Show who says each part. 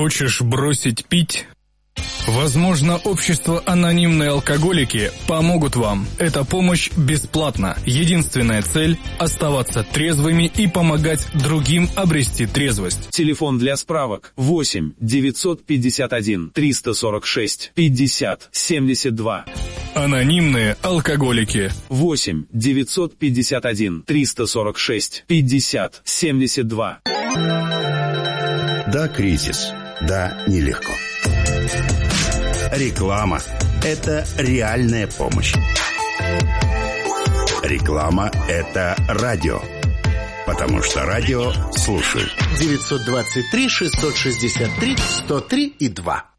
Speaker 1: Хочешь бросить пить? Возможно, общество «Анонимные алкоголики» помогут вам. Эта помощь бесплатна. Единственная цель – оставаться трезвыми и помогать другим обрести трезвость.
Speaker 2: Телефон для справок 8 951 346 50 72.
Speaker 1: «Анонимные алкоголики».
Speaker 2: 8 951 346 50 72.
Speaker 3: Да, кризис. Да, нелегко. Реклама – это реальная помощь. Реклама – это радио. Потому что радио слушают.
Speaker 4: 923-663-103-2.